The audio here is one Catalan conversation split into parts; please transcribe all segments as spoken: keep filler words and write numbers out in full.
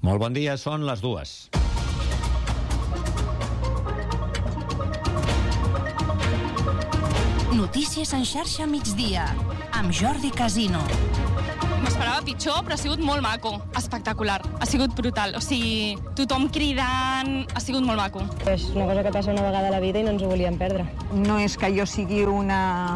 Molt bon dia, són les dues. Notícies en xarxa migdia, amb Jordi Casino. M'esperava pitjor, però ha sigut molt maco, espectacular, ha sigut brutal, o sigui, tothom cridant, ha sigut molt maco. És una cosa que passa una vegada a la vida i no ens ho volíem perdre. No és que jo sigui una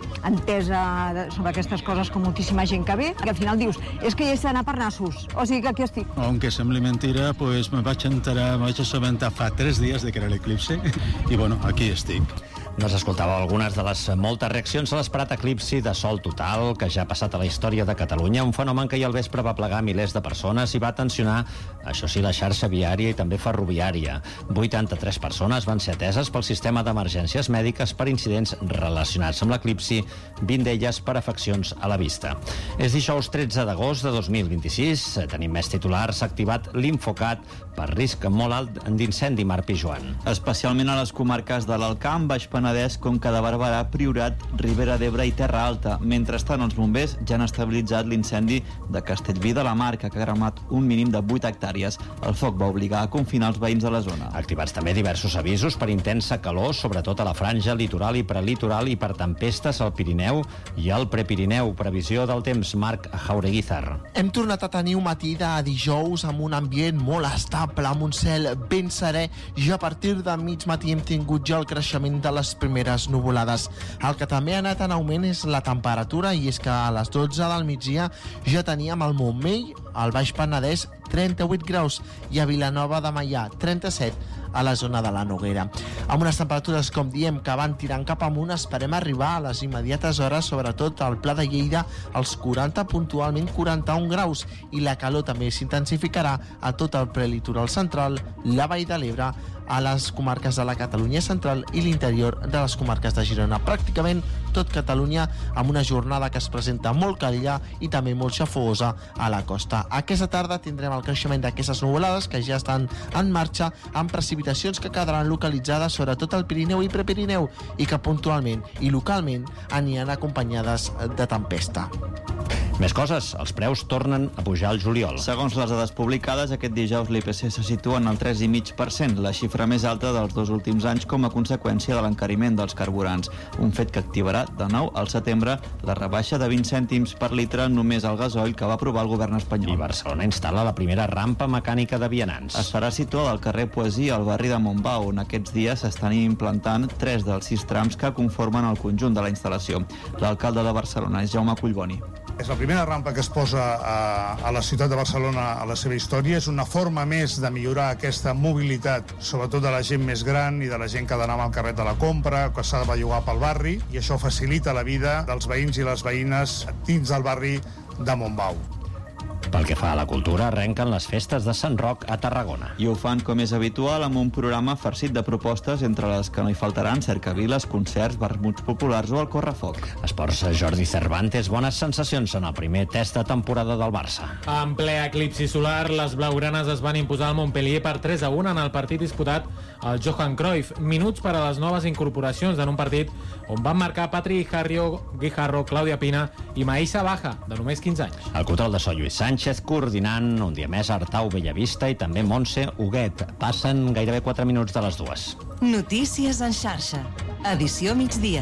entesa sobre aquestes coses com moltíssima gent que ve, que al final dius, és que hi he d'anar per nassos, o sigui que aquí estic. Aunque sembli mentira, pues me vaig enterar, me vaig assabentar fa tres dies de que era l'eclipse i bueno, aquí estic. Doncs escoltàveu algunes de les moltes reaccions a l'esperat eclipsi de sol total que ja ha passat a la història de Catalunya, un fenomen que ahir al vespre va plegar milers de persones i va tensionar, això sí, la xarxa viària i també ferroviària. vuitanta-tres persones van ser ateses pel sistema d'emergències mèdiques per incidents relacionats amb l'eclipsi, vint d'elles per afeccions a la vista. És dijous tretze d'agost de dos mil vint-i-sis, tenim més titulars, s'ha activat l'Infocat per risc molt alt d'incendi. Marc i Joan. Especialment a les comarques de l'Alt Camp, Baix Penedès, Conca de Barberà, Priorat, Ribera d'Ebre i Terra Alta. Mentrestant, els bombers ja han estabilitzat l'incendi de Castellví de la Marca, que ha cremat un mínim de vuit hectàrees. El foc va obligar a confinar els veïns de la zona. Activats també diversos avisos per intensa calor, sobretot a la franja litoral i prelitoral, i per tempestes al Pirineu i al Prepirineu. Previsió del temps, Marc Jaureguizar. Hem tornat a tenir un matí de dijous amb un ambient molt estable, amb un cel ben serè, i a partir de mig matí hem tingut ja el creixement de les primeres nuvolades. El que també ha anat en augment és la temperatura, i és que a les dotze del migdia ja teníem al Montmell, al Baix Penedès, trenta-vuit graus, i a Vilanova de Meià, trenta-set, a la zona de la Noguera. Amb unes temperatures, com diem, que van tirant cap amunt, esperem arribar a les immediates hores, sobretot al Pla de Lleida, als quaranta, puntualment quaranta-un graus, i la calor també s'intensificarà a tot el prelitoral central, la Vall de l'Ebre, a les comarques de la Catalunya central i l'interior de les comarques de Girona. Pràcticament tot Catalunya, amb una jornada que es presenta molt càlida i també molt xafosa a la costa. Aquesta tarda tindrem el creixement d'aquestes nuvolades que ja estan en marxa, amb precipitacions que quedaran localitzades sobretot al Pirineu i Prepirineu, i que puntualment i localment aniran acompanyades de tempesta. Més coses, els preus tornen a pujar al juliol. Segons les dades publicades, aquest dijous l'I P C se situa en el tres coma cinc per cent, la xifra més alta dels dos últims anys com a conseqüència de l'encariment dels carburants, un fet que activarà de nou al setembre la rebaixa de vint cèntims per litre només al gasoil que va aprovar el govern espanyol. I Barcelona instal·la la primera rampa mecànica de vianants. Es farà situada al carrer Poesia, al barri de Montbau, on aquests dies s'estan implantant tres dels sis trams que conformen el conjunt de la instal·lació. L'alcalde de Barcelona és Jaume Collboni. És la primera rampa que es posa a, a la ciutat de Barcelona a la seva història. És una forma més de millorar aquesta mobilitat, sobretot de la gent més gran i de la gent que ha d'anar amb el carret de la compra, que s'ha de bellugar pel barri, i això facilita la vida dels veïns i les veïnes dins del barri de Montbau. Pel que fa a la cultura, arrenquen les festes de Sant Roc a Tarragona. I ho fan, com és habitual, amb un programa farcit de propostes, entre les que no hi faltaran cercaviles, concerts, vermuts populars o el correfoc. Esports, Jordi Cervantes, bones sensacions en el primer test de temporada del Barça. En ple eclipsi solar, les blaugranes es van imposar al Montpellier per tres a un en el partit disputat al Johan Cruyff. Minuts per a les noves incorporacions en un partit on van marcar Patri Guijarro, Guijarro, Clàudia Pina i Maïssa Baja, de només quinze anys. El control de so, Lluís Sánchez, coordinant un dia més Artau Bellavista i també Montse Huguet. Passen gairebé quatre minuts de les dues. Notícies en xarxa. Edició migdia.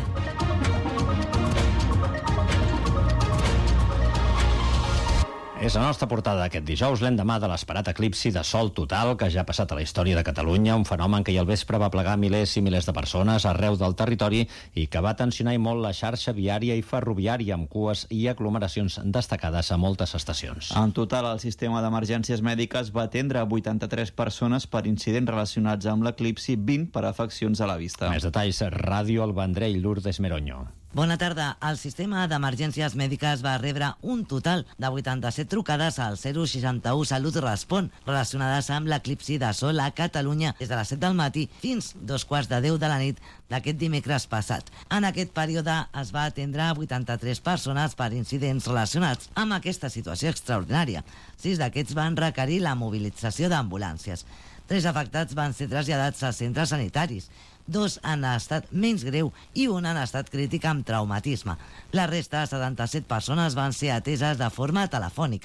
És la nostra portada d'aquest dijous, l'endemà de l'esperat eclipsi de sol total que ja ha passat a la història de Catalunya, un fenomen que ahir al vespre va plegar milers i milers de persones arreu del territori i que va tensionar i molt la xarxa viària i ferroviària, amb cues i aglomeracions destacades a moltes estacions. En total, el sistema d'emergències mèdiques va atendre vuitanta-tres persones per incidents relacionats amb l'eclipsi, vint per afeccions a la vista. Més detalls, Ràdio El Vendrell, Lourdes Meroño. Bona tarda. El sistema d'emergències mèdiques va rebre un total de vuitanta-set trucades al zero seixanta u Salut Respon relacionades amb l'eclipsi de sol a Catalunya des de les set del matí fins dos quarts de deu de la nit d'aquest dimecres passat. En aquest període es va atendre vuitanta-tres persones per incidents relacionats amb aquesta situació extraordinària. Sis d'aquests van requerir la mobilització d'ambulàncies. Tres afectats van ser traslladats a centres sanitaris. Dos han estat menys greu i un han estat crític amb traumatisme. La resta, setanta-set persones, van ser ateses de forma telefònica.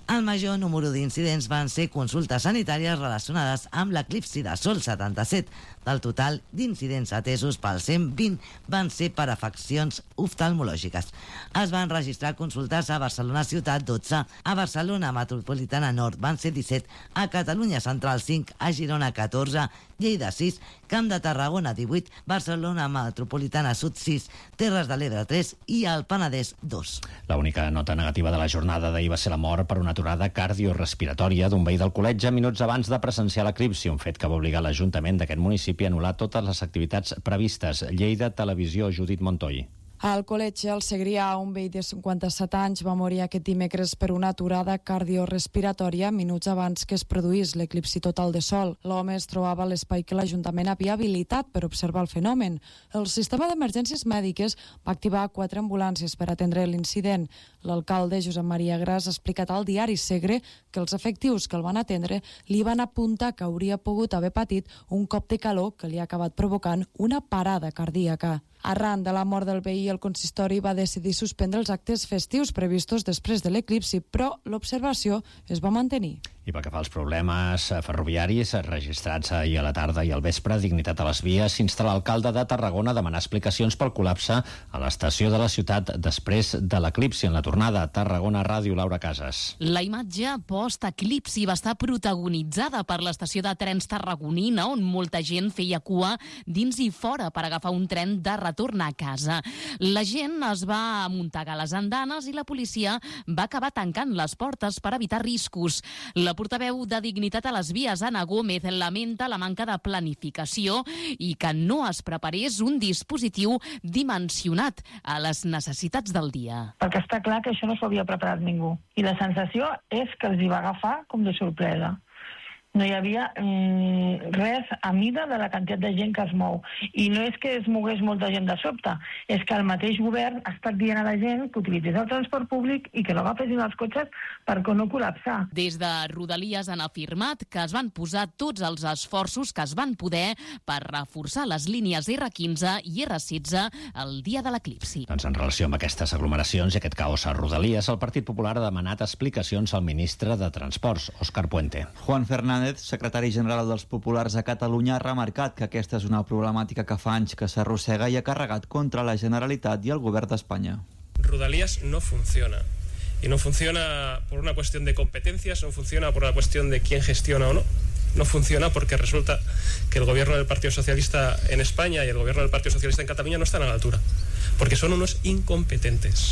El major número d'incidents van ser consultes sanitàries relacionades amb l'eclipsi de sol, setanta-set. Del total d'incidents atesos pel cent vint van ser per afeccions oftalmològiques. Es van registrar consultes a Barcelona Ciutat, dotze, a Barcelona Metropolitana Nord van ser disset, a Catalunya Central cinc, a Girona catorze, Lleida sis, Camp de Tarragona divuit, Barcelona Metropolitana Sud sis, Terres de l'Ebre tres i el Penedès dos. L'única nota negativa de la jornada d'ahir va ser la mort per una aturada cardiorespiratòria d'un veí del col·legi minuts abans de presenciar l'eclipsi, un fet que va obligar l'Ajuntament d'aquest municipi a anul·lar totes les activitats previstes. Lleida Televisió, Judit Montoy. Al col·legi El Segrià, un veí de cinquanta-set anys va morir aquest dimecres per una aturada cardiorespiratòria minuts abans que es produís l'eclipsi total de sol. L'home es trobava a l'espai que l'Ajuntament havia habilitat per observar el fenomen. El sistema d'emergències mèdiques va activar quatre ambulàncies per atendre l'incident. L'alcalde Josep Maria Gras ha explicat al diari Segre que els efectius que el van atendre li van apuntar que hauria pogut haver patit un cop de calor que li ha acabat provocant una parada cardíaca. Arran de la mort del veí, el consistori va decidir suspendre els actes festius previstos després de l'eclipsi, però l'observació es va mantenir. I pel que fa als problemes ferroviaris registrats ahir a la tarda i al vespre, Dignitat a les vies, s'insta l'alcalde de Tarragona a demanar explicacions pel col·lapse a l'estació de la ciutat després de l'eclipsi en la tornada. Tarragona Ràdio, Laura Casas. La imatge post-eclipsi va estar protagonitzada per l'estació de trens tarragonina, on molta gent feia cua dins i fora per agafar un tren de retorn a casa. La gent es va amuntegar a les andanes i la policia va acabar tancant les portes per evitar riscos. La portaveu de Dignitat a les vies, Anna Gómez, lamenta la manca de planificació i que no es preparés un dispositiu dimensionat a les necessitats del dia. Perquè està clar que això no s'ho havia preparat ningú. I la sensació és que els hi va agafar com de sorpresa. No hi havia mm, res a mida de la quantitat de gent que es mou. I no és que es mogués molta gent de sobte, és que el mateix govern ha estat dient a la gent que utilitzés el transport públic i que no agafessin els cotxes per no col·lapsar. Des de Rodalies han afirmat que es van posar tots els esforços que es van poder per reforçar les línies erre quinze i erre setze el dia de l'eclipsi. Doncs en relació amb aquestes aglomeracions i aquest caos a Rodalies, el Partit Popular ha demanat explicacions al ministre de Transports, Òscar Puente. Juan Fernández, secretari general dels Populars a Catalunya, ha remarcat que aquesta és una problemàtica que fa anys que s'arrossega i ha carregat contra la Generalitat y el Gobierno de España. Rodalías no funciona. Y no funciona por una cuestión de competencias, no funciona por una cuestión de quién gestiona o no. No funciona porque resulta que el gobierno del Partido Socialista en España y el gobierno del Partido Socialista en Cataluña no están a la altura. Porque son unos incompetentes.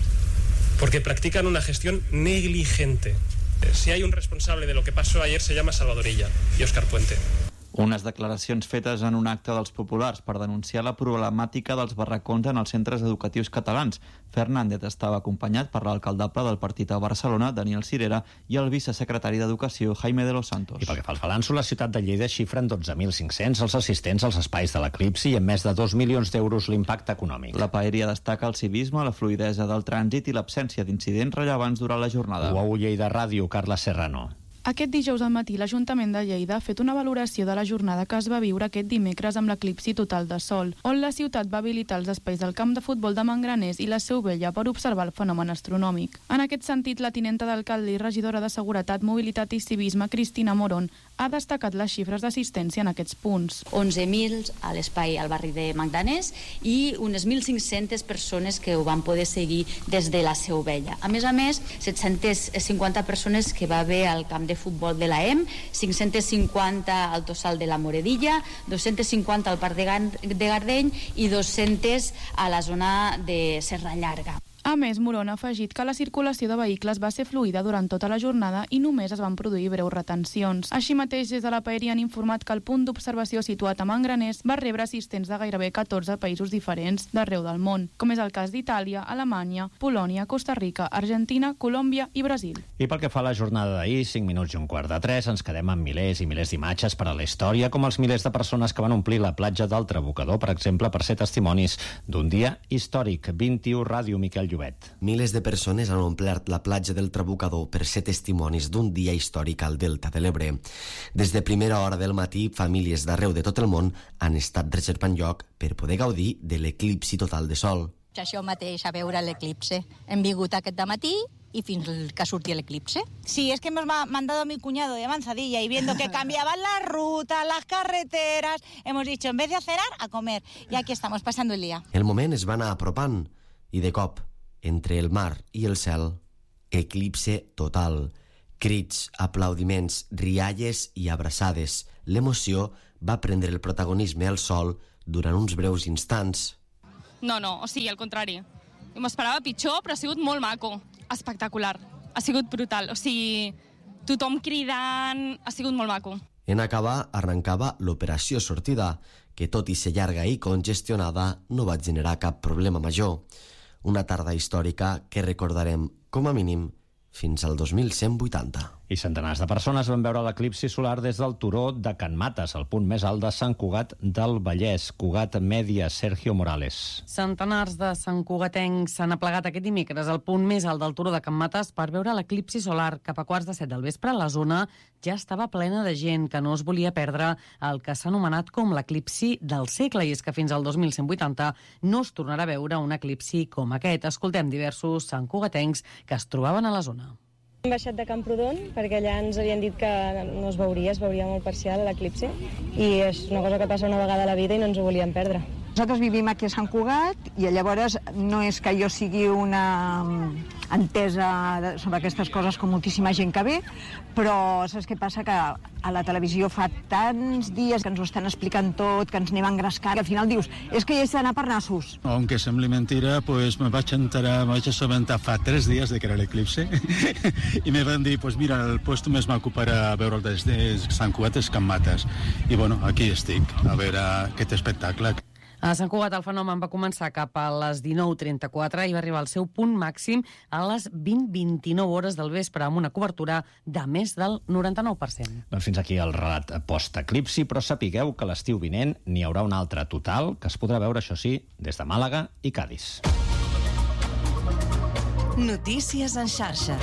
Porque practican una gestión negligente. Si hay un responsable de lo que pasó ayer, se llama Salvador Illa y Òscar Puente. Unes declaracions fetes en un acte dels Populars per denunciar la problemàtica dels barracons en els centres educatius catalans. Fernández estava acompanyat per l'alcaldable del partit a Barcelona, Daniel Cirera, i el vicesecretari d'Educació, Jaime de los Santos. I pel que fa al balanço, la ciutat de Lleida xifra en dotze mil cinc-cents els assistents als espais de l'eclipsi i en més de dos milions d'euros l'impacte econòmic. La paeria destaca el civisme, la fluidesa del trànsit i l'absència d'incidents rellevants durant la jornada. U A U Lleida Ràdio, Carla Serrano. Aquest dijous al matí, l'Ajuntament de Lleida ha fet una valoració de la jornada que es va viure aquest dimecres amb l'eclipsi total de sol, on la ciutat va habilitar els espais del camp de futbol de Mangraners i la Seu Vella per observar el fenomen astronòmic. En aquest sentit, la tinenta d'alcalde i regidora de Seguretat, Mobilitat i Civisme, Cristina Morón, ha destacat les xifres d'assistència en aquests punts. onze mil a l'espai al barri de Mangraners i unes mil cinc-centes persones que ho van poder seguir des de la Seu Vella. A més a més, set-centes cinquanta persones que va haver al camp de futbol de l'A E M, cinc-centes cinquanta al Tossal de la Moredilla, dos-centes cinquanta al Parc de Gardeny i dos-centes a la zona de Serra Llarga. A més, Morón ha afegit que la circulació de vehicles va ser fluida durant tota la jornada i només es van produir breus retencions. Així mateix, des de la paeria han informat que el punt d'observació situat a Mangraners va rebre assistents de gairebé catorze països diferents d'arreu del món, com és el cas d'Itàlia, Alemanya, Polònia, Costa Rica, Argentina, Colòmbia i Brasil. I pel que fa a la jornada d'ahir, cinc minuts i un quart de tres, ens quedem amb milers i milers d'imatges per a la història, com els milers de persones que van omplir la platja del Trabocador, per exemple, per ser testimonis d'un dia històric. vint-i-u Ràdio, Miquel Llobet. Milers de persones han omplert la platja del Trabucador per ser testimonis d'un dia històric al Delta de l'Ebre. Des de primera hora del matí, famílies d'arreu de tot el món han estat reservant lloc per poder gaudir de l'eclipsi total de sol. Això mateix, a veure l'eclipsi. Hem vingut aquest dematí y fins que surti el eclipse. Sí, es que hemos mandado a mi cuñado de avanzadilla y viendo que cambiaban las rutas, las carreteras, hemos dicho, en vez de a cenar, a comer. Y aquí estamos, pasando el día. El moment es va anar apropant i de cop, entre el mar i el cel, eclipse total. Crits, aplaudiments, rialles i abraçades. L'emoció va prendre el protagonisme al sol durant uns breus instants. No, no, o sigui, al contrari. M'ho esperava pitjor, però ha sigut molt maco. Espectacular. Ha sigut brutal. O sigui, tothom cridant... Ha sigut molt maco. En acabar, arrencava l'operació sortida, que tot i ser llarga i congestionada, no va generar cap problema major. Una tarda històrica que recordarem, com a mínim, fins al dos mil cent vuitanta. I centenars de persones van veure l'eclipsi solar des del turó de Can Mates, el punt més alt de Sant Cugat del Vallès. Cugat Mèdia, Sergio Morales. Centenars de santcugatencs s'han aplegat aquest dimecres al punt més alt del turó de Can Mates per veure l'eclipsi solar. Cap a quarts de set del vespre, la zona ja estava plena de gent que no es volia perdre el que s'ha anomenat com l'eclipsi del segle, i és que fins al dos mil cent vuitanta no es tornarà a veure un eclipsi com aquest. Escoltem diversos santcugatencs que es trobaven a la zona. Hem baixat de Camprodon perquè allà ens havien dit que no es veuria, es veuria molt parcial l'eclipsi, i és una cosa que passa una vegada a la vida i no ens ho volíem perdre. Nosaltres vivim aquí a Sant Cugat i llavors no és que jo sigui una entesa sobre aquestes coses com moltíssima gent que ve, però saps què passa? Que a la televisió fa tants dies que ens ho estan explicant tot, que ens anem engrescant, que al final dius, és que ja s'ha d'anar per nassos. Aunque sembli mentira, pues me vaig enterar, me vaig assabentar fa tres dies de que era l'eclipse i me van dir, pues mira, el puesto més maco per a veure des de Sant Cugat és Can Mates. I bueno, aquí estic, a veure aquest espectacle. A Sant Cugat el fenomen va començar cap a les dinou trenta-quatre i va arribar al seu punt màxim a les vint vint-i-nou hores del vespre, amb una cobertura de més del noranta-nou per cent. Doncs fins aquí el relat post-eclipsi, però sapigueu que l'estiu vinent n'hi haurà un altre total, que es podrà veure, això sí, des de Màlaga i Cadis. Notícies en xarxa.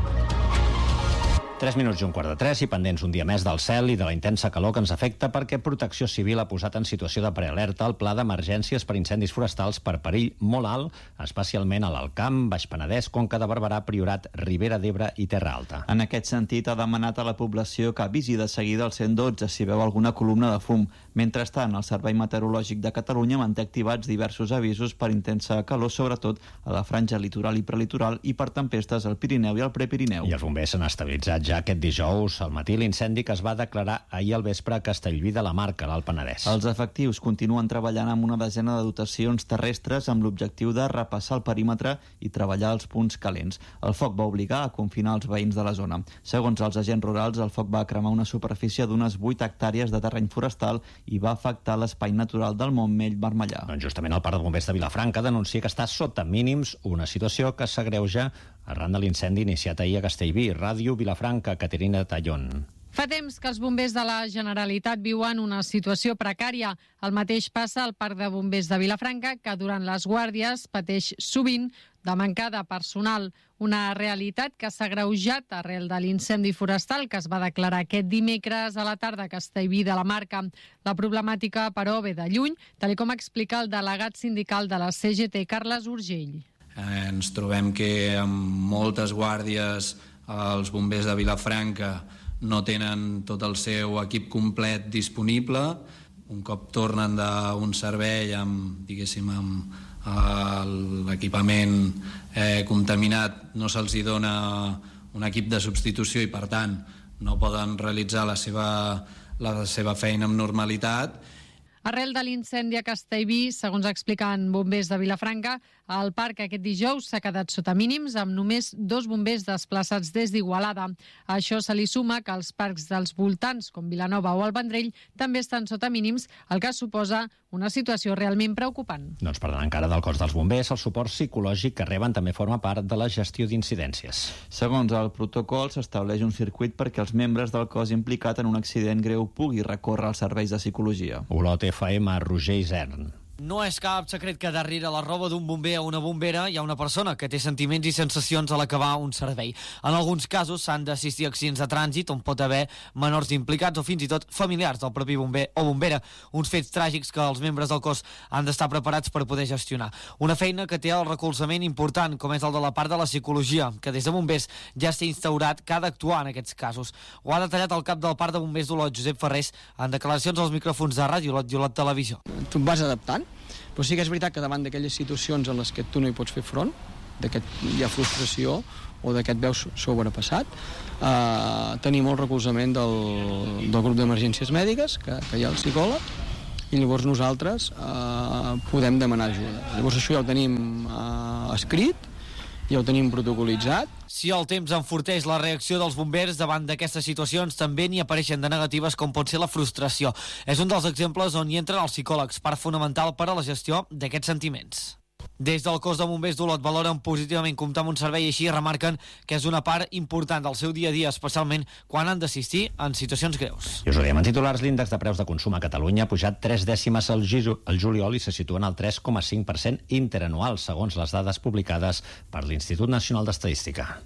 Tres minuts i un quart de tres i pendents un dia més del cel i de la intensa calor que ens afecta, perquè Protecció Civil ha posat en situació de prealerta el pla d'emergències per incendis forestals per perill molt alt, especialment a l'Alt Camp, Baix Penedès, Conca de Barberà, Priorat, Ribera d'Ebre i Terra Alta. En aquest sentit, ha demanat a la població que avisi de seguida el cent dotze si veu alguna columna de fum. Mentrestant, el Servei Meteorològic de Catalunya manté activats diversos avisos per intensa calor, sobretot a la franja litoral i prelitoral, i per tempestes al Pirineu i al Prepirineu. I els bombers s'han estabilitzat ja aquest dijous al matí l'incendi que es va declarar ahir al vespre a Castellví de la Marca, l'Alt Penedès. Els efectius continuen treballant amb una desena de dotacions terrestres amb l'objectiu de repassar el perímetre i treballar els punts calents. El foc va obligar a confinar els veïns de la zona. Segons els agents rurals, el foc va cremar una superfície d'unes vuit hectàrees de terreny forestal i va afectar l'espai natural del Montmell Marmellà. Doncs justament el Parc de Bombers de Vilafranca denuncia que està sota mínims, una situació que s'agreuja arran de l'incendi iniciat ahir a Castellví. Ràdio Vilafranca, Caterina Tallón. Fa temps que els bombers de la Generalitat viuen una situació precària. El mateix passa al Parc de Bombers de Vilafranca, que durant les guàrdies pateix sovint de mancar de personal. Una realitat que s'ha agreujat arrel de l'incendi forestal que es va declarar aquest dimecres a la tarda a Castellví de la Marca. La problemàtica, però, ve de lluny, tal com explica el delegat sindical de la C G T, Carles Urgell. Eh, ens trobem que amb moltes guàrdies els bombers de Vilafranca no tenen tot el seu equip complet disponible. Un cop tornen d'un servei amb, diguéssim, amb eh, l'equipament eh, contaminat, no se'ls dona un equip de substitució i, per tant, no poden realitzar la seva, la seva feina amb normalitat. Arrel de l'incendi a Castellví, segons expliquen bombers de Vilafranca, el parc aquest dijous s'ha quedat sota mínims amb només dos bombers desplaçats des d'Igualada. A això se li suma que els parcs dels voltants, com Vilanova o el Vendrell, també estan sota mínims, el que suposa una situació realment preocupant. Doncs per tant, encara del cos dels bombers, el suport psicològic que reben també forma part de la gestió d'incidències. Segons el protocol, s'estableix un circuit perquè els membres del cos implicat en un accident greu pugui recórrer als serveis de psicologia. Olot F M, Roger Isern. No és cap secret que darrere la roba d'un bomber o una bombera hi ha una persona que té sentiments i sensacions a l'acabar un servei. En alguns casos s'han d'assistir a accidents de trànsit on pot haver menors implicats o fins i tot familiars del propi bomber o bombera. Uns fets tràgics que els membres del cos han d'estar preparats per poder gestionar. Una feina que té el recolzament important, com és el de la part de la psicologia, que des de bombers ja s'ha instaurat que ha d'actuar en aquests casos. Ho ha detallat el cap del parc de bombers d'Olot, Josep Ferrés, en declaracions als micròfons de Ràdio Olot i Olot Televisió. Tu et vas adaptant, però sí que és veritat que davant d'aquelles situacions en les que tu no hi pots fer front, d'aquest hi ha frustració o d'aquest veus sobrepassat, eh, tenim el recolzament del, del grup d'emergències mèdiques, que, que hi ha el psicòleg, i llavors nosaltres eh, podem demanar ajuda. Llavors això ja ho tenim eh, escrit, ja ho tenim protocolitzat. Si el temps enforteix la reacció dels bombers davant d'aquestes situacions, també n'hi apareixen de negatives com pot ser la frustració. És un dels exemples on hi entren els psicòlegs, part fonamental per a la gestió d'aquests sentiments. Des del cos de bombers d'Olot valoren positivament comptar amb un servei així i remarquen que és una part important del seu dia a dia, especialment quan han d'assistir en situacions greus. I us ho diem en titulars, l'índex de preus de consum a Catalunya ha pujat tres dècimes al, gizu, al juliol i se situen al tres coma cinc per cent interanual, segons les dades publicades per l'Institut Nacional d'Estadística.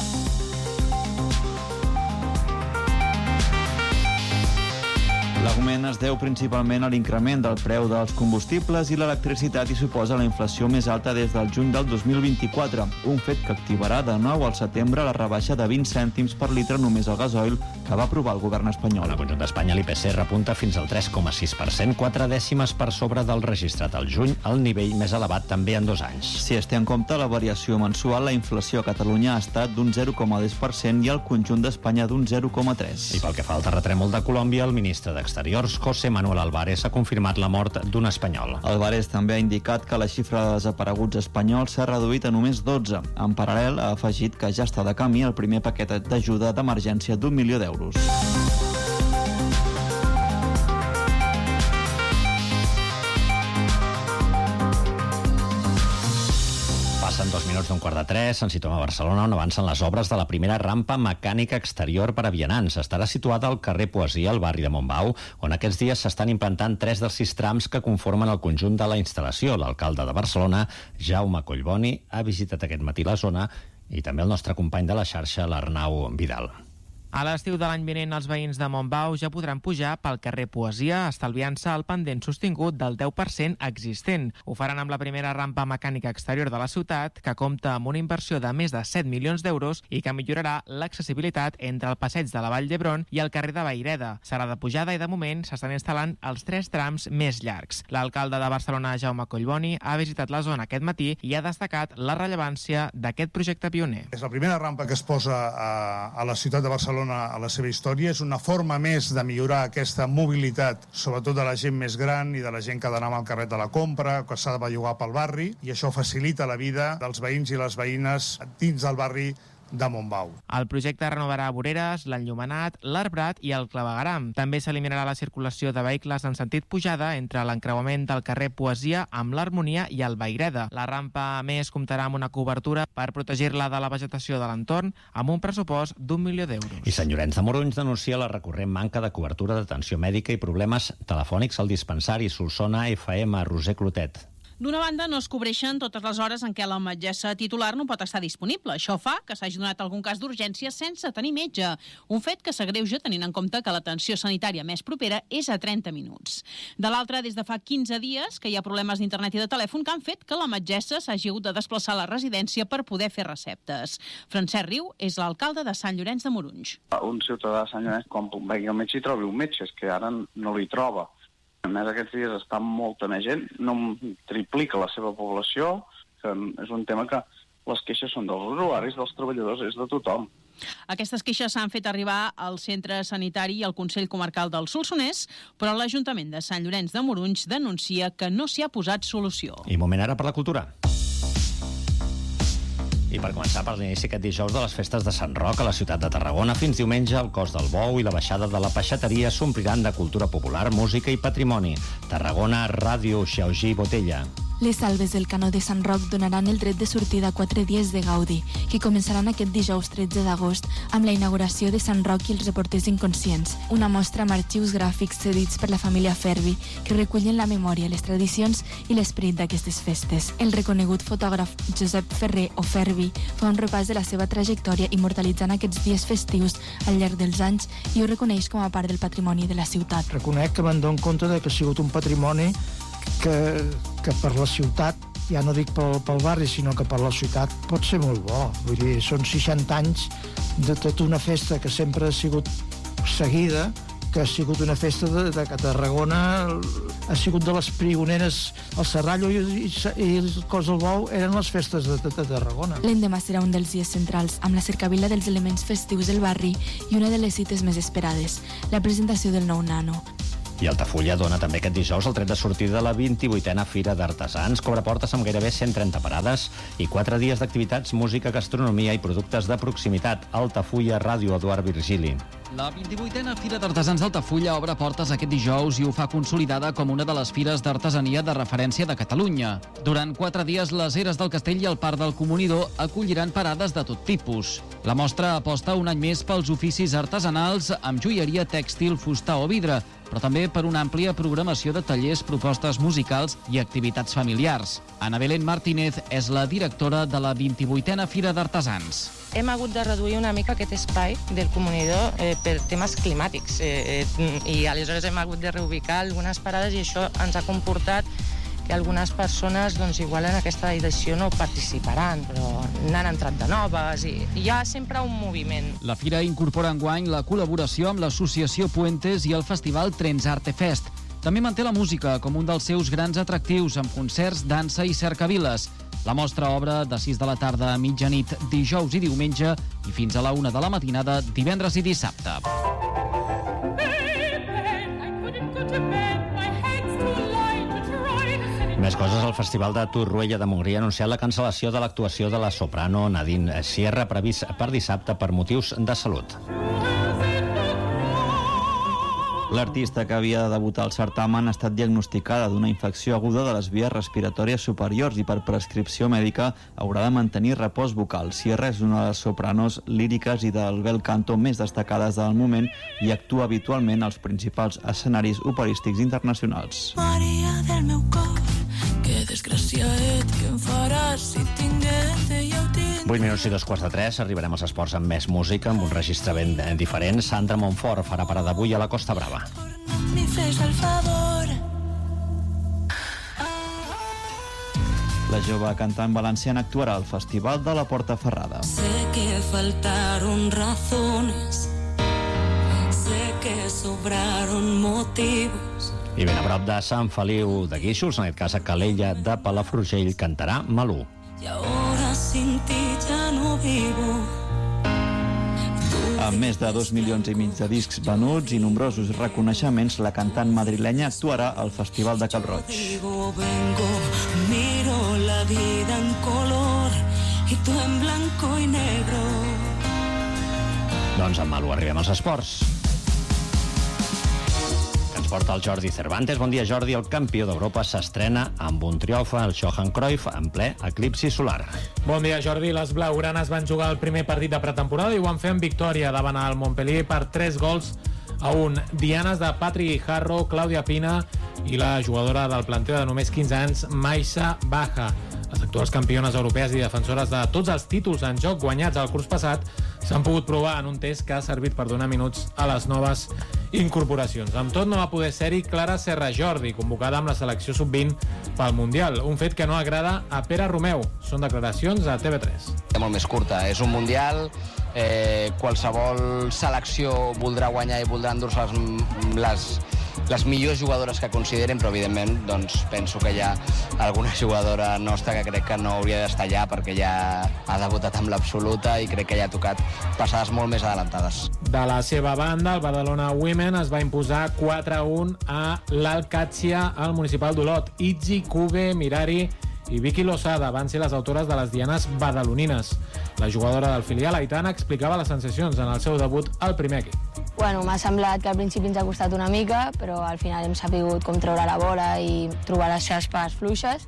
L'augment es deu principalment a l'increment del preu dels combustibles i l'electricitat i suposa la inflació més alta des del juny del dos mil vint-i-quatre, un fet que activarà de nou al setembre la rebaixa de vint cèntims per litre només al gasoil que va aprovar el govern espanyol. En el conjunt d'Espanya l'I P C repunta fins al tres coma sis per cent, quatre dècimes per sobre del registrat al juny, el nivell més elevat també en dos anys. Si es té en compte la variació mensual, la inflació a Catalunya ha estat d'un zero coma deu per cent i al conjunt d'Espanya d'un zero coma tres. I pel que fa al terratrèmol de Colòmbia, el ministre d'Exteriors, José Manuel Álvarez, ha confirmat la mort d'un espanyol. Álvarez també ha indicat que la xifra de desapareguts espanyols s'ha reduït a només dotze. En paral·lel, ha afegit que ja està de camí el primer paquet d'ajuda d'emergència d'un milió d'euros. Passen dos minuts d'un quart de tres, ens situem a Barcelona, on avancen les obres de la primera rampa mecànica exterior per a vianants. Estarà situada al carrer Poesia, al barri de Montbau, on aquests dies s'estan implantant tres dels sis trams que conformen el conjunt de la instal·lació. L'alcalde de Barcelona, Jaume Collboni, ha visitat aquest matí la zona i també el nostre company de la xarxa, l'Arnau Vidal. A l'estiu de l'any vinent, els veïns de Montbau ja podran pujar pel carrer Poesia, estalviant-se el pendent sostingut del deu per cent existent. Ho faran amb la primera rampa mecànica exterior de la ciutat, que compta amb una inversió de més de set milions d'euros i que millorarà l'accessibilitat entre el passeig de la Vall d'Hebron i el carrer de Vayreda. Serà de pujada i de moment s'estan instal·lant els tres trams més llargs. L'alcalde de Barcelona, Jaume Collboni, ha visitat la zona aquest matí i ha destacat la rellevància d'aquest projecte pioner. És la primera rampa que es posa a, a la ciutat de Barcelona a la seva història. És una forma més de millorar aquesta mobilitat, sobretot de la gent més gran i de la gent que ha d'anar al carret de la compra, que s'ha de bellugar pel barri, i això facilita la vida dels veïns i les veïnes dins del barri de Montbau. El projecte renovarà voreres, l'enllumenat, l'arbrat i el clavegueram. També s'eliminarà la circulació de vehicles en sentit pujada entre l'encreuament del carrer Poesia amb l'Harmonia i el Vayreda. La rampa, a més, comptarà amb una cobertura per protegir-la de la vegetació de l'entorn amb un pressupost d'un milió d'euros. I Sant Llorenç de Morunys denuncia la recurrent manca de cobertura d'atenció mèdica i problemes telefònics al dispensari Solsona F M Roser Clotet. D'una banda, no es cobreixen totes les hores en què la metgessa titular no pot estar disponible. Això fa que s'hagi donat algun cas d'urgència sense tenir metge, un fet que s'agreuja tenint en compte que l'atenció sanitària més propera és a trenta minuts. De l'altra, des de fa quinze dies que hi ha problemes d'internet i de telèfon que han fet que la metgessa s'hagi hagut de desplaçar a la residència per poder fer receptes. Francesc Riu és l'alcalde de Sant Llorenç de Morunys. Un ciutadà de Sant Llorenç, quan vegi el metge, hi trobi un metge, és que ara no l'hi troba. A més, aquests dies està molta més gent, no triplica la seva població, que és un tema que les queixes són dels usuaris, dels treballadors, és de tothom. Aquestes queixes s'han fet arribar al Centre Sanitari i al Consell Comarcal del Solsonès, però l'Ajuntament de Sant Llorenç de Morunys denuncia que no s'hi ha posat solució. I moment ara per la cultura. I per començar, per l'inici aquest dijous de les festes de Sant Roc a la ciutat de Tarragona, fins diumenge el Cos del Bou i la baixada de la peixateria s'ompliran de cultura popular, música i patrimoni. Tarragona, Ràdio Xiaojí Botella. Les salves del Canó de Sant Roc donaran el dret de sortida a quatre dies de gaudi, que començaran aquest dijous tretze d'agost amb la inauguració de Sant Roc i els reporters inconscients, una mostra amb arxius gràfics cedits per la família Fervi que recullen la memòria, les tradicions i l'esperit d'aquestes festes. El reconegut fotògraf Josep Ferrer o Fervi fa un repàs de la seva trajectòria immortalitzant aquests dies festius al llarg dels anys i ho reconeix com a part del patrimoni de la ciutat. Reconec que me'n dono compte de que ha sigut un patrimoni que, que per la ciutat, ja no dic pel, pel barri, sinó que per la ciutat pot ser molt bo. Vull dir, són seixanta anys de tota una festa que sempre ha sigut seguida, que ha sigut una festa de, de que Tarragona ha sigut de les pioneres. El Serrallo i, i, i el Cos del Bou eren les festes de, de, de Tarragona. L'endemà serà un dels dies centrals, amb la cercavila dels elements festius del barri i una de les cites més esperades, la presentació del nou nano. I Altafulla dona també aquest dijous el tret de sortida de la vint-i-vuitena Fira d'Artesans, que obre portes amb gairebé cent trenta parades i quatre dies d'activitats, música, gastronomia i productes de proximitat. Altafulla, Ràdio Eduard Virgili. La vint-i-vuitena Fira d'Artesans d'Altafulla obre portes aquest dijous i ho fa consolidada com una de les fires d'artesania de referència de Catalunya. Durant quatre dies, les Eres del Castell i el Parc del Comunidor acolliran parades de tot tipus. La mostra aposta un any més pels oficis artesanals amb joieria, tèxtil, fusta o vidre, però també per una àmplia programació de tallers, propostes musicals i activitats familiars. Ana Belén Martínez és la directora de la vint-i-vuitena Fira d'Artesans. Hem hagut de reduir una mica aquest espai del comunidor eh, per temes climàtics eh, eh, i aleshores hem hagut de reubicar algunes parades i això ens ha comportat que algunes persones doncs, igual en aquesta edició no participaran, però n'han entrat de noves i hi ha sempre un moviment. La fira incorpora enguany la col·laboració amb l'associació Puentes i el festival Trens Arte Fest. També manté la música com un dels seus grans atractius amb concerts, dansa i cercaviles. La mostra obre de sis de la tarda a mitjanit dijous i diumenge i fins a la una de la matinada divendres i dissabte. Més coses, el Festival de Torroella de Montgrí ha anunciat la cancel·lació de l'actuació de la soprano Nadine Sierra previst per dissabte per motius de salut. L'artista que havia de debutar al certamen ha estat diagnosticada d'una infecció aguda de les vies respiratòries superiors i per prescripció mèdica haurà de mantenir repòs vocal. Sierra és una de les sopranos líriques i del bel canto més destacades del moment i actua habitualment als principals escenaris operístics internacionals. Maria del meu cor, que desgraciat que em faràs si tinguet ja ho tinc. vuit minuts i dos quarts de tres, arribarem als esports amb més música, amb un registre ben diferent. Sandra Montfort farà parada avui a la Costa Brava. Mi fes el favor. La jove cantant valenciana actuarà al Festival de la Portaferrada. Sé que faltaron razones, sé que sobraron motivos. I ben a prop de Sant Feliu de Guíxols, en aquest cas a Calella de Palafrugell, cantarà Malú. Y ahora sin ti ya no vivo. Amb més de dos milions i mig de discs venuts i nombrosos reconeixements, la cantant madrilenya actuarà al Festival de Cap Roig. Digo, vengo, miro la vida en color y tú en blanco y negro. Doncs amb Malú arribem als esports. Ens porta el Jordi Cervantes. Bon dia, Jordi. El campió d'Europa s'estrena amb un triomf al Johan Cruyff en ple eclipsi solar. Bon dia, Jordi. Les blaugranes van jugar el primer partit de pretemporada i ho van fer amb victòria davant el Montpellier per tres gols a un. Dianes de Patrick Guijarro, Clàudia Pina i la jugadora del planter de només quinze anys, Maisha Baja. Les actuals campiones europees i defensores de tots els títols en joc guanyats el curs passat s'han pogut provar en un test que ha servit per donar minuts a les noves incorporacions. Amb tot, no va poder ser-hi Clara Serra Jordi, convocada amb la selecció sub vint pel Mundial, un fet que no agrada a Pere Romeu. Són declaracions a T V tres. És molt més curta, és un Mundial, eh, qualsevol selecció voldrà guanyar i voldrà endur-se les, les, les millors jugadores que consideren, però evidentment doncs, penso que hi ha alguna jugadora nostra que crec que no hauria d'estar allà perquè ja ha debutat amb l'absoluta i crec que ja ha tocat passades molt més adelantades. De la seva banda, el Badalona Women es va imposar quatre a un a l'Alcàcia al municipal d'Olot. Itzi, Cube, Mirari i Vicky Losada van ser les autores de les dianes badalonines. La jugadora del filial, Aitana, explicava les sensacions en el seu debut al primer equip. Bueno, m'ha semblat que al principi ens ha costat una mica, però al final hem sabut com treure la bola i trobar les xaspes fluixes.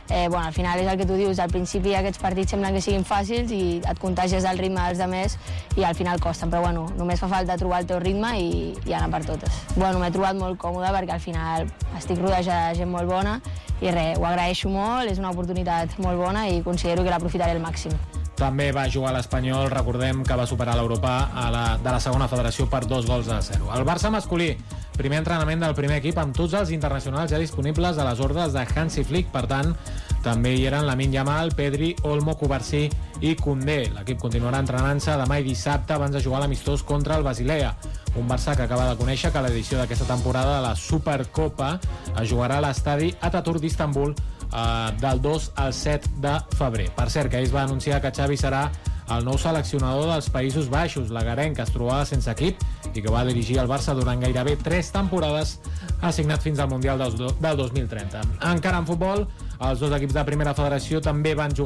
eh, bueno, al final és el que tu dius, al principi aquests partits semblen que siguin fàcils i et contagies del ritme dels altres i al final costen, però bueno, només fa falta trobar el teu ritme i, i anar per totes. Bueno, m'he trobat molt còmode perquè al final estic rodejada de gent molt bona i res, ho agraeixo molt, és una oportunitat molt bona i considero que l'aprofitaré al màxim. També va jugar a l'Espanyol, recordem que va superar l'Europa a la, de la segona federació per dos gols a zero. El Barça masculí, primer entrenament del primer equip amb tots els internacionals ja disponibles a les ordres de Hansi Flick, per tant, també hi eren Lamine Yamal, Pedri, Olmo, Cubarsí i Koundé. L'equip continuarà entrenant-se demà i dissabte abans de jugar a l'amistós contra el Basilea. Un Barça que acaba de conèixer que l'edició d'aquesta temporada de la Supercopa es jugarà a l'estadi Atatürk d'Istanbul eh, del dos al set de febrer. Per cert, que ahir es va anunciar que Xavi serà el nou seleccionador dels Països Baixos, l'agarenc, que es trobava sense equip i que va dirigir el Barça durant gairebé tres temporades, assignat fins al Mundial del dos mil trenta. Encara en futbol, els dos equips de primera federació també van jugar